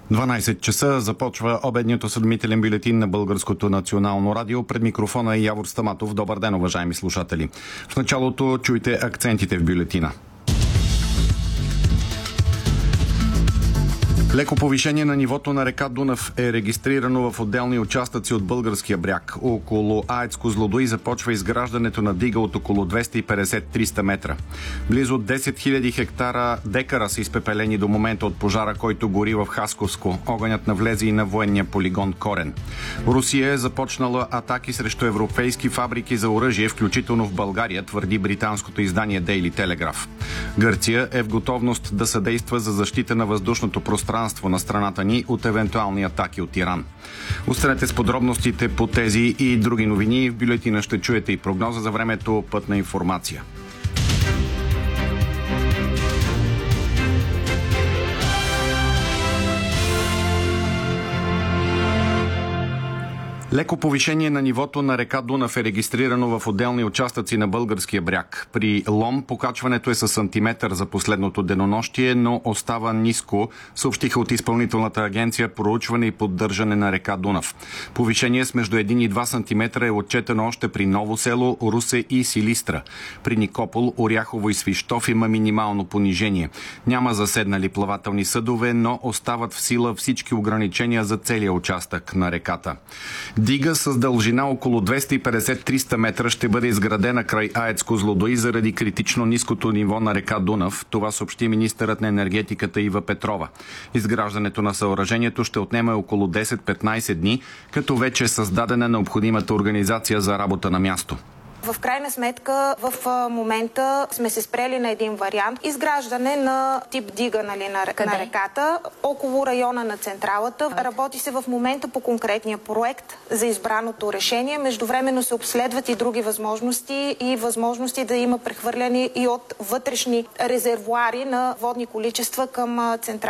12 часа започва обедният осведомителен бюлетин на Българското национално радио. Пред микрофона е Явор Стаматов. Добър ден, уважаеми слушатели. В началото чуйте акцентите в бюлетина. Леко повишение на нивото на река Дунав е регистрирано в отделни участъци от българския бряг. Около АЕЦ Козлодуй започва изграждането на дига от около 250-300 метра. Близо 10 000 хектара декара са изпепелени до момента от пожара, който гори в Хасковско. Огънят навлезе и на военния полигон Корен. Русия е започнала атаки срещу европейски фабрики за оръжие, включително в България, твърди британското издание Daily Telegraph. Гърция е в готовност да съдейства за защита на въздушното пространство на страната ни от евентуални атаки от Иран. Останете с подробностите по тези и други новини. В бюлетина ще чуете и прогноза за времето, пътна информация. Леко повишение на нивото на река Дунав е регистрирано в отделни участъци на българския бряг. При Лом покачването е с сантиметър за последното денонощие, но остава ниско, съобщиха от Изпълнителната агенция проучване и поддържане на река Дунав. Повишение с между 1 и 2 сантиметра е отчетено още при Ново село, Русе и Силистра. При Никопол, Оряхово и Свищов има минимално понижение. Няма заседнали плавателни съдове, но остават в сила всички ограничения за целия участък на реката. Дига с дължина около 250-300 метра ще бъде изградена край АЕЦ Козлодуй заради критично ниското ниво на река Дунав. Това съобщи министърът на енергетиката Ива Петрова. Изграждането на съоръжението ще отнеме около 10-15 дни, като вече е създадена необходимата организация за работа на място. В крайна сметка, в момента сме се спрели на един вариант. Изграждане на тип дига на реката, около района на централата. Работи се в момента по конкретния проект за избраното решение. Междувременно се обследват и други възможности и възможности да има прехвърляне и от вътрешни резервоари на водни количества към централата.